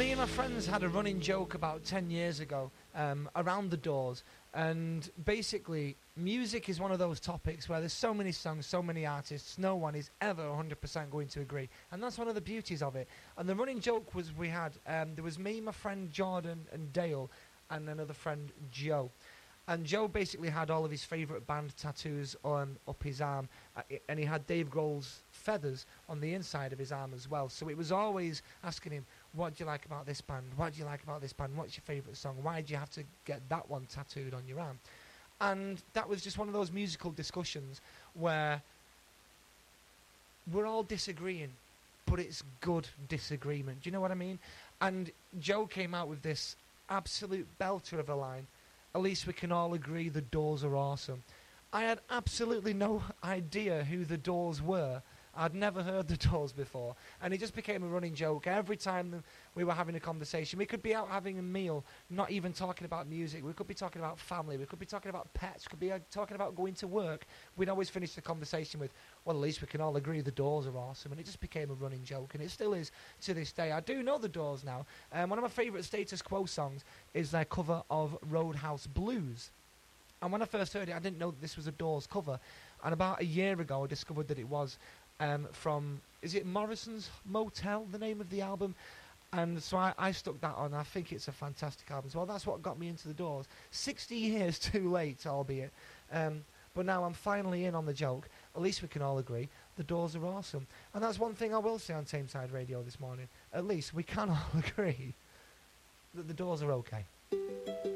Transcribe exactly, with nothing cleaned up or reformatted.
Me and my friends had a running joke about ten years ago um, around the Doors, and basically music is one of those topics where there's so many songs, so many artists, no one is ever one hundred percent going to agree, and that's one of the beauties of it. And the running joke was we had, um, there was me, my friend Jordan and Dale, and another friend Joe. And Joe basically had all of his favourite band tattoos on up his arm, uh, and he had Dave Grohl's feathers on the inside of his arm as well. So it was always asking him, what do you like about this band? What do you like about this band? What's your favourite song? Why do you have to get that one tattooed on your arm? And that was just one of those musical discussions where we're all disagreeing, but it's good disagreement. Do you know what I mean? And Joe came out with this absolute belter of a line. At least we can all agree the Doors are awesome. I had absolutely no idea who the Doors were. I'd never heard the Doors before. And it just became a running joke. Every time we were having a conversation, we could be out having a meal, not even talking about music. We could be talking about family. We could be talking about pets. We could be uh, talking about going to work. We'd always finish the conversation with, well, at least we can all agree the Doors are awesome. And it just became a running joke. And it still is to this day. I do know the Doors now. Um, one of my favourite Status Quo songs is their cover of Roadhouse Blues. And when I first heard it, I didn't know that this was a Doors cover. And about a year ago, I discovered that it was um, from, is it Morrison's Motel, the name of the album? And so I, I stuck that on. I think it's a fantastic album as well. That's what got me into the Doors. sixty years too late, albeit. Um, but now I'm finally in on the joke. At least we can all agree the Doors are awesome. And that's one thing I will say on Tameside Radio this morning. At least we can all agree that the Doors are okay.